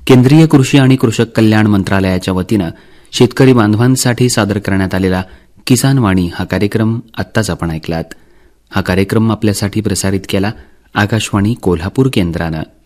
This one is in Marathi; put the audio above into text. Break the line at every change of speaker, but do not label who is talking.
केंद्रीय कृषी आणि कृषक कल्याण मंत्रालयाच्या वतीनं शेतकरी बांधवांसाठी सादर करण्यात आलेला किसान वाणी हा कार्यक्रम आत्ताच आपण ऐकलात. हा कार्यक्रम आपल्यासाठी प्रसारित केला आकाशवाणी कोल्हापूर केंद्रानं.